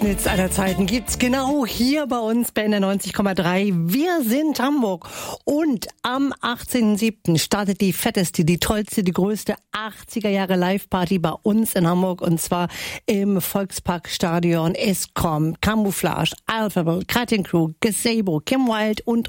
besten Hits aller Zeiten gibt's genau hier bei uns bei NDR 90,3. Wir sind Hamburg und am 18.07. startet die fetteste, die tollste, die größte 80er Jahre Live-Party bei uns in Hamburg und zwar im Volksparkstadion. Es kommt Camouflage, Alphabet, Cutting Crew, Gazebo, Kim Wilde und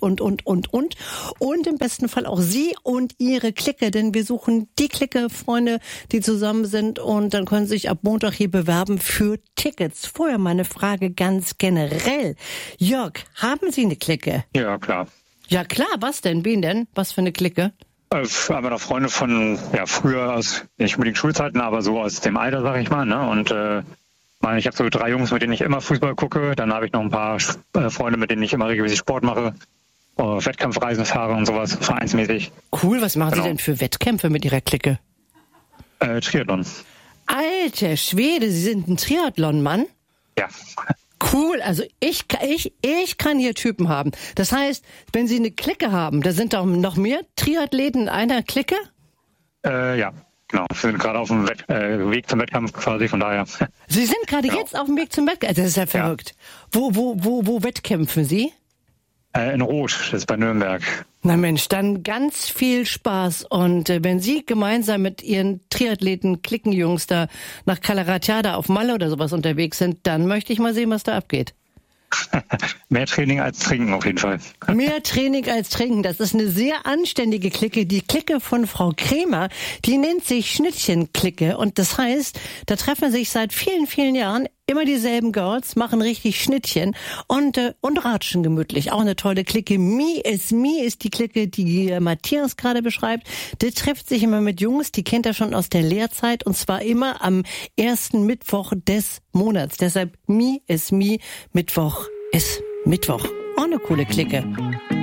im besten Fall auch Sie und Ihre Clique, denn wir suchen die Clique, Freunde, die zusammen sind und dann können Sie sich ab Montag hier bewerben für Tickets. Vorher meine Frage ganz generell. Jörg, haben Sie eine Clique? Ja, klar. Ja klar, was denn? Wen denn? Was für eine Clique? Aber noch Freunde von früher aus, nicht unbedingt Schulzeiten, aber so aus dem Alter, sag ich mal. Ne? Und ich habe so 3 Jungs, mit denen ich immer Fußball gucke. Dann habe ich noch ein paar Freunde, mit denen ich immer regelmäßig Sport mache. Wettkampfreisen fahre und sowas, vereinsmäßig. Cool, was machen Sie denn für Wettkämpfe mit Ihrer Clique? Triathlon. Alter Schwede, Sie sind ein Triathlon-Mann? Ja. Cool, also ich kann hier Typen haben. Das heißt, wenn Sie eine Clique haben, da sind doch noch mehr Triathleten in einer Clique? Ja, genau. Wir sind gerade auf dem Weg zum Wettkampf quasi, von daher. Sie sind gerade jetzt auf dem Weg zum Wettkampf? Das ist ja verrückt. Ja. Wo wettkämpfen Sie? In Roth, das ist bei Nürnberg. Na Mensch, dann ganz viel Spaß. Und wenn Sie gemeinsam mit Ihren Triathleten, Klickenjungs da nach Calaratiada auf Malle oder sowas unterwegs sind, dann möchte ich mal sehen, was da abgeht. Mehr Training als Trinken auf jeden Fall. Mehr Training als Trinken, das ist eine sehr anständige Clique. Die Clique von Frau Krämer, die nennt sich Schnittchen-Clique. Und das heißt, da treffen sich seit vielen, vielen Jahren immer dieselben Girls, machen richtig Schnittchen und ratschen gemütlich. Auch eine tolle Clique. Me is Me ist die Clique, die Matthias gerade beschreibt. Der trifft sich immer mit Jungs, die kennt er schon aus der Lehrzeit und zwar immer am ersten Mittwoch des Monats. Deshalb Me is Me, Mittwoch ist Mittwoch. Auch eine coole Clique.